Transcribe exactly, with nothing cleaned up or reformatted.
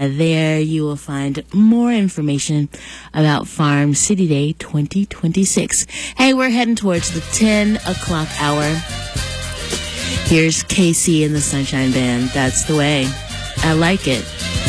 There you will find more information about Farm City Day twenty twenty-six. Hey, we're heading towards the ten o'clock hour. Here's K C and the Sunshine Band. That's the way. I like it.